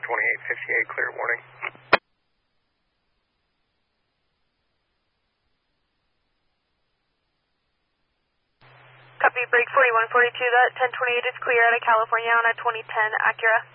2858, clear warning. Copy, break 4142, that 1028 is clear out of California on a 2010 Acura.